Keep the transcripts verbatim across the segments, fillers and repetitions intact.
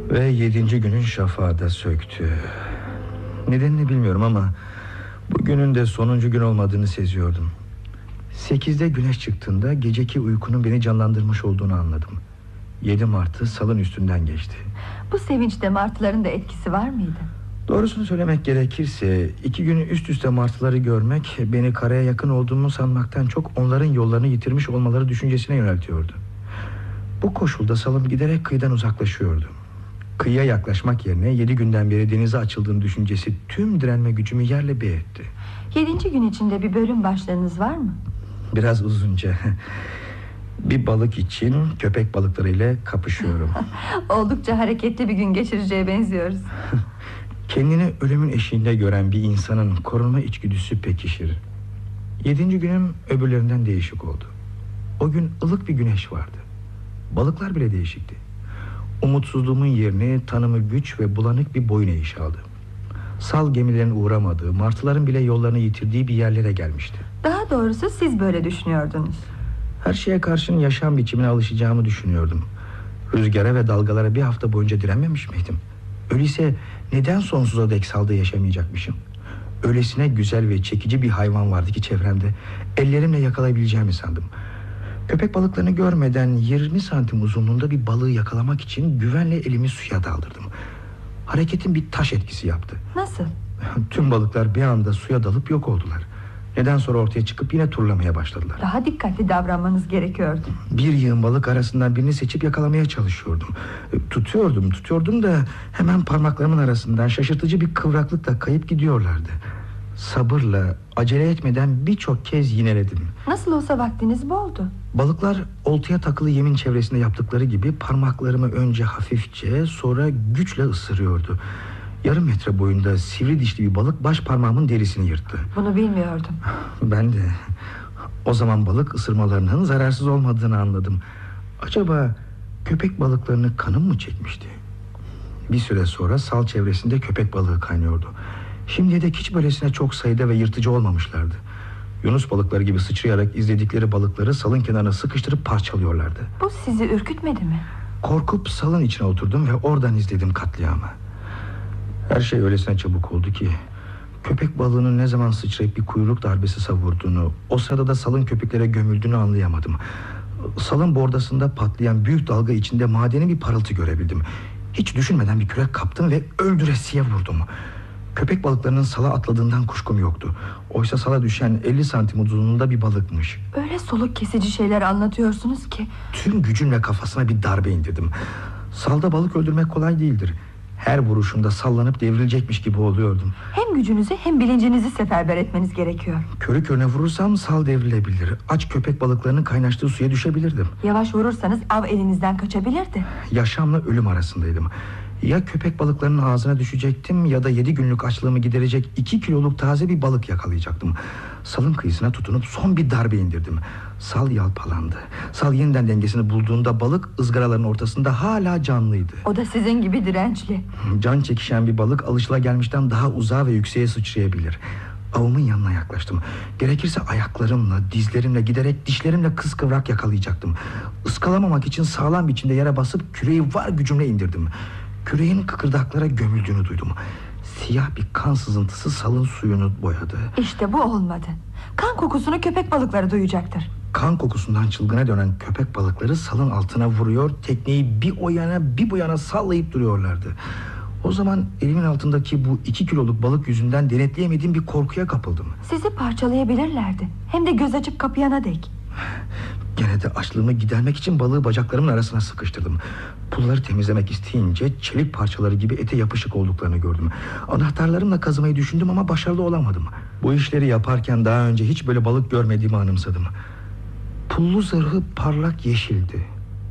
Ve yedinci günün şafağı da söktü. Nedenini bilmiyorum ama bugünün de sonuncu gün olmadığını seziyordum. Sekizde güneş çıktığında geceki uykunun beni canlandırmış olduğunu anladım. Yedi martı salın üstünden geçti. Bu sevinçte martıların da etkisi var mıydı? Doğrusunu söylemek gerekirse iki gün üst üste martıları görmek beni karaya yakın olduğumu sanmaktan çok onların yollarını yitirmiş olmaları düşüncesine yöneltiyordu. Bu koşulda salım giderek kıyıdan uzaklaşıyordu. Kıyıya yaklaşmak yerine yedi günden beri denize açıldığım düşüncesi tüm direnme gücümü yerle bir etti. Yedinci gün içinde bir bölüm başlığınız var mı? Biraz uzunca. Bir balık için köpek balıklarıyla kapışıyorum. Oldukça hareketli bir gün geçireceğe benziyoruz. Kendini ölümün eşiğinde gören bir insanın korunma içgüdüsü pekişir. Yedinci günüm öbürlerinden değişik oldu. O gün ılık bir güneş vardı. Balıklar bile değişikti. Umutsuzluğumun yerini tanımı güç ve bulanık bir boyun eğişi aldı. Sal gemilerin uğramadığı, martıların bile yollarını yitirdiği bir yerlere gelmişti. Daha doğrusu siz böyle düşünüyordunuz. Her şeye karşın yaşam biçimine alışacağımı düşünüyordum. Rüzgara ve dalgalara bir hafta boyunca direnmemiş miydim? Öyleyse neden sonsuza dek salda yaşamayacakmışım? Öylesine güzel ve çekici bir hayvan vardı ki çevremde, ellerimle yakalayabileceğimi sandım. Köpek balıklarını görmeden yirmi santim uzunluğunda bir balığı yakalamak için güvenle elimi suya daldırdım. Hareketin bir taş etkisi yaptı. Nasıl? Tüm balıklar bir anda suya dalıp yok oldular. Neden sonra ortaya çıkıp yine turlamaya başladılar. Daha dikkatli davranmanız gerekiyordu. Bir yığın balık arasından birini seçip yakalamaya çalışıyordum. Tutuyordum tutuyordum da hemen parmaklarımın arasından şaşırtıcı bir kıvraklıkla kayıp gidiyorlardı. Sabırla, acele etmeden birçok kez yineledim. Nasıl olsa vaktiniz boldu. Balıklar oltaya takılı yemin çevresinde yaptıkları gibi parmaklarımı önce hafifçe, sonra güçle ısırıyordu. Yarım metre boyunda sivri dişli bir balık baş parmağımın derisini yırttı. Bunu bilmiyordum. Ben de. O zaman balık ısırmalarının zararsız olmadığını anladım. Acaba köpek balıklarını kanım mı çekmişti? Bir süre sonra sal çevresinde köpek balığı kaynıyordu. Şimdiye dek hiç böylesine çok sayıda ve yırtıcı olmamışlardı. Yunus balıkları gibi sıçrayarak izledikleri balıkları salın kenarına sıkıştırıp parçalıyorlardı. Bu sizi ürkütmedi mi? Korkup salın içine oturdum ve oradan izledim katliamı. Her şey öylesine çabuk oldu ki köpek balığının ne zaman sıçrayıp bir kuyruk darbesi savurduğunu, o sırada da salın köpeklere gömüldüğünü anlayamadım. Salın bordasında patlayan büyük dalga içinde madeni bir parıltı görebildim. Hiç düşünmeden bir kürek kaptım ve öldüresiye vurdum. Köpek balıklarının sala atladığından kuşkum yoktu. Oysa sala düşen elli santim uzunluğunda bir balıkmış. Öyle soluk kesici şeyler anlatıyorsunuz ki. Tüm gücümle kafasına bir darbe indirdim. Salda balık öldürmek kolay değildir. Her vuruşunda sallanıp devrilecekmiş gibi oluyordum. Hem gücünüzü hem bilincinizi seferber etmeniz gerekiyor. Körü körüne vurursam sal devrilebilir. Aç köpek balıklarının kaynaştığı suya düşebilirdim. Yavaş vurursanız av elinizden kaçabilirdi. Yaşamla ölüm arasındaydım. Ya köpek balıklarının ağzına düşecektim ya da yedi günlük açlığımı giderecek iki kiloluk taze bir balık yakalayacaktım. Salın kıyısına tutunup son bir darbe indirdim. Sal yalpalandı. Sal yeniden dengesini bulduğunda balık ızgaraların ortasında hala canlıydı. O da sizin gibi dirençli. Can çekişen bir balık alışılagelmişten daha uzağa ve yükseğe sıçrayabilir. Avımın yanına yaklaştım. Gerekirse ayaklarımla, dizlerimle giderek dişlerimle kıskıvrak yakalayacaktım. Iskalamamak için sağlam biçimde yere basıp küreği var gücümle indirdim. Küreğin kıkırdaklara gömüldüğünü duydum. Siyah bir kan sızıntısı salın suyunu boyadı. İşte bu olmadı. Kan kokusunu köpek balıkları duyacaktır. Kan kokusundan çılgına dönen köpek balıkları salın altına vuruyor, tekneyi bir o yana bir bu yana sallayıp duruyorlardı. O zaman elimin altındaki bu iki kiloluk balık yüzünden denetleyemediğim bir korkuya kapıldım. Sizi parçalayabilirlerdi. Hem de göz açıp kapayana dek. Gene de açlığımı gidermek için balığı bacaklarımın arasına sıkıştırdım. Pulları temizlemek isteyince çelik parçaları gibi ete yapışık olduklarını gördüm. Anahtarlarımla kazımayı düşündüm ama başarılı olamadım. Bu işleri yaparken daha önce hiç böyle balık görmediğimi anımsadım. Pullu zırhı parlak yeşildi.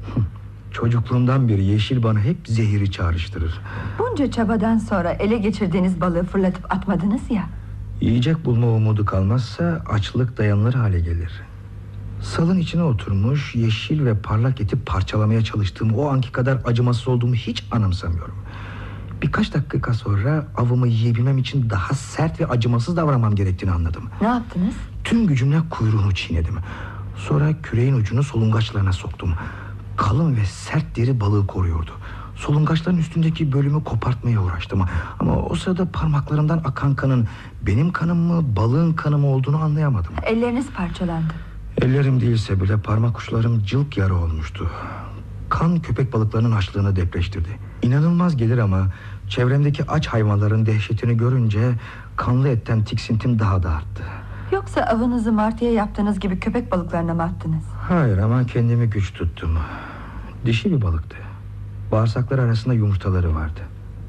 Çocukluğumdan beri yeşil bana hep zehiri çağrıştırır. Bunca çabadan sonra ele geçirdiğiniz balığı fırlatıp atmadınız ya. Yiyecek bulma umudu kalmazsa açlık dayanılır hale gelir. Salın içine oturmuş yeşil ve parlak eti parçalamaya çalıştığım o anki kadar acımasız olduğumu hiç anımsamıyorum. Birkaç dakika sonra avımı yiyebilmem için daha sert ve acımasız davranmam gerektiğini anladım. Ne yaptınız? Tüm gücümle kuyruğunu çiğnedim. Sonra küreğin ucunu solungaçlarına soktum. Kalın ve sert deri balığı koruyordu. Solungaçların üstündeki bölümü kopartmaya uğraştım. Ama o sırada parmaklarımdan akan kanın benim kanım mı, balığın kanı mı olduğunu anlayamadım. Elleriniz parçalandı. Ellerim değilse bile parmak uçlarım cılk yara olmuştu. Kan köpek balıklarının açlığını depreştirdi. İnanılmaz gelir ama çevremdeki aç hayvanların dehşetini görünce kanlı etten tiksintim daha da arttı. Yoksa avınızı martıya yaptığınız gibi köpek balıklarına mı attınız? Hayır, ama kendimi güç tuttum. Dişi bir balıktı. Bağırsakları arasında yumurtaları vardı.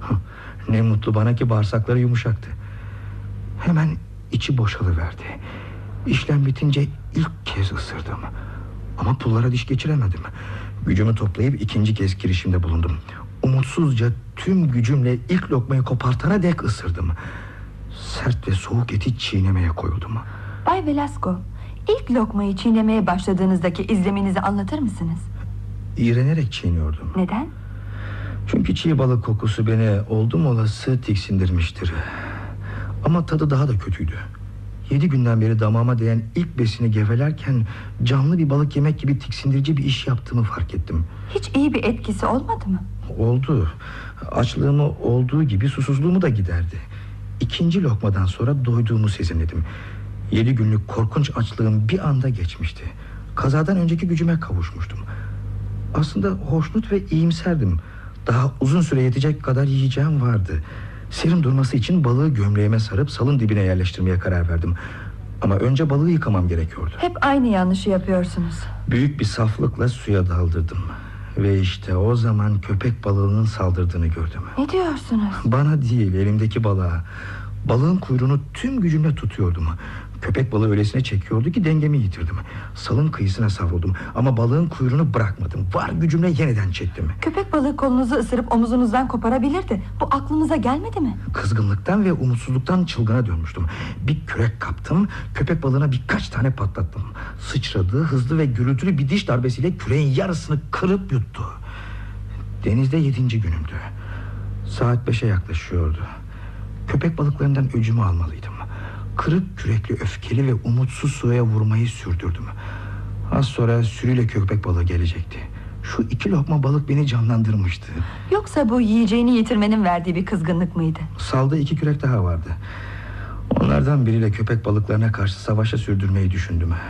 Ne mutlu bana ki bağırsakları yumuşaktı. Hemen içi boşalıverdi. İşlem bitince ilk kez ısırdım. Ama pullara diş geçiremedim. Gücümü toplayıp ikinci kez girişimde bulundum. Umutsuzca tüm gücümle ilk lokmayı kopartana dek ısırdım. Sert ve soğuk eti çiğnemeye koyuldum. Bay Velasco, ilk lokmayı çiğnemeye başladığınızdaki izleminizi anlatır mısınız? İğrenerek çiğniyordum. Neden? Çünkü çiğ balık kokusu beni oldum olası tiksindirmiştir. Ama tadı daha da kötüydü. Yedi günden beri damağıma değen ilk besini gevelerken canlı bir balık yemek gibi tiksindirici bir iş yaptığımı fark ettim. Hiç iyi bir etkisi olmadı mı? Oldu. Açlığımı olduğu gibi susuzluğumu da giderdi. İkinci lokmadan sonra doyduğumu sezinledim. Yedi günlük korkunç açlığım bir anda geçmişti. Kazadan önceki gücüme kavuşmuştum. Aslında hoşnut ve iyimserdim. Daha uzun süre yetecek kadar yiyeceğim vardı. Serin durması için balığı gömleğime sarıp salın dibine yerleştirmeye karar verdim. Ama önce balığı yıkamam gerekiyordu. Hep aynı yanlışı yapıyorsunuz. Büyük bir saflıkla suya daldırdım. Ve işte o zaman köpek balığının saldırdığını gördüm. Ne diyorsunuz? Bana değil, elimdeki balığa. Balığın kuyruğunu tüm gücümle tutuyordum. Köpek balığı öylesine çekiyordu ki dengemi yitirdim. Salın kıyısına savruldum ama balığın kuyruğunu bırakmadım. Var gücümle yeniden çektim. Köpek balığı kolunuzu ısırıp omuzunuzdan koparabilirdi. Bu aklınıza gelmedi mi? Kızgınlıktan ve umutsuzluktan çılgına dönmüştüm. Bir kürek kaptım, köpek balığına birkaç tane patlattım. Sıçradı, hızlı ve gürültülü bir diş darbesiyle küreğin yarısını kırıp yuttu. Denizde yedinci günümdü. Saat beşe yaklaşıyordu. Köpek balıklarından öcümü almalıydım. Kırık kürekli, öfkeli ve umutsuz suya vurmayı sürdürdüm. Az sonra sürüyle köpek balığı gelecekti. Şu iki lokma balık beni canlandırmıştı. Yoksa bu yiyeceğini yitirmenin verdiği bir kızgınlık mıydı? Salda iki kürek daha vardı. Onlardan biriyle köpek balıklarına karşı savaşa sürdürmeyi düşündüm.